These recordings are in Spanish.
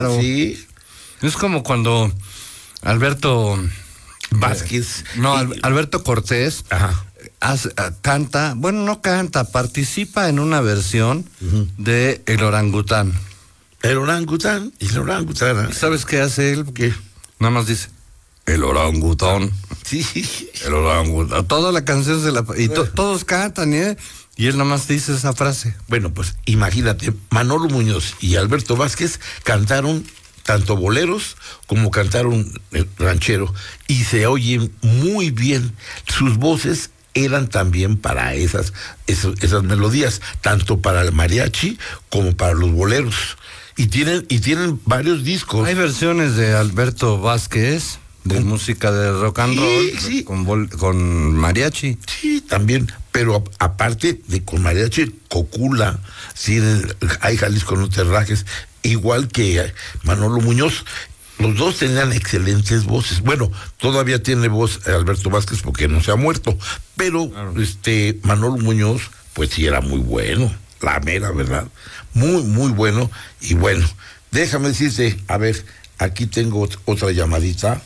Sí. Es como cuando Alberto Vázquez. Alberto Cortés canta, bueno, no canta, participa en una versión de El Orangután. El orangután, y el orangután. ¿Sabes qué hace él? ¿Qué? Nada más dice, el orangután. Sí. El orangután. Toda la canción todos cantan, y él nada más dice esa frase. Bueno, pues imagínate, Manolo Muñoz y Alberto Vázquez cantaron tanto boleros como cantaron ranchero, y se oyen muy bien. Sus voces eran también para esas melodías, tanto para el mariachi como para los boleros. Y tienen varios discos. Hay versiones de Alberto Vázquez de música de rock and roll, sí. con mariachi. Sí, también, pero aparte de con mariachi, Cocula, sí, hay Jalisco no te rajes, igual que Manolo Muñoz. Los dos tenían excelentes voces. Bueno, todavía tiene voz Alberto Vázquez porque no se ha muerto, pero claro. Manolo Muñoz, pues sí era muy bueno, la mera verdad, muy, muy bueno. Y bueno, déjame decirte, a ver, aquí tengo otra llamadita.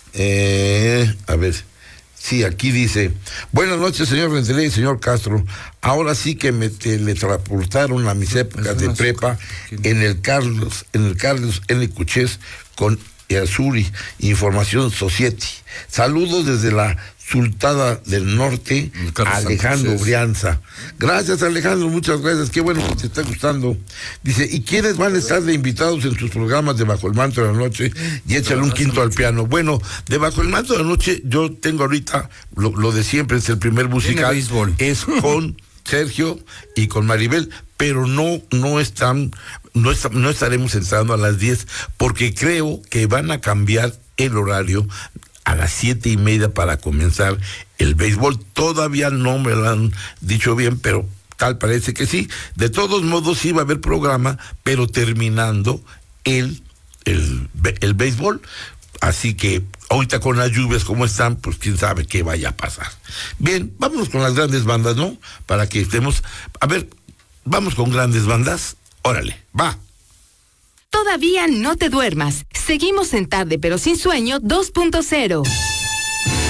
A ver, sí, aquí dice: buenas noches, señor Rentería y señor Castro. Ahora sí que me teletransportaron a mis épocas de prepa en el Carlos N. Cuchés con Azuri, Información Society. Saludos desde la Sultana del Norte, Alejandro Brianza. Gracias, Alejandro, muchas gracias, qué bueno que te está gustando. Dice, ¿y quiénes van a estar de invitados en tus programas de Bajo el Manto de la Noche? Y échale un quinto al piano. Bueno, de Bajo el Manto de la Noche, yo tengo ahorita lo de siempre, es el primer musical, es con Sergio y con Maribel, pero no estaremos entrando a las 10, porque creo que van a cambiar el horario a las 7:30 para comenzar el béisbol. Todavía no me lo han dicho bien, pero tal parece que sí. De todos modos, sí va a haber programa, pero terminando el béisbol. Así que ahorita con las lluvias como están, pues quién sabe qué vaya a pasar. Bien, vámonos con las grandes bandas, ¿no? Para que estemos... A ver, vamos con grandes bandas. Órale, va. Todavía no te duermas. Seguimos en Tarde pero sin sueño 2.0.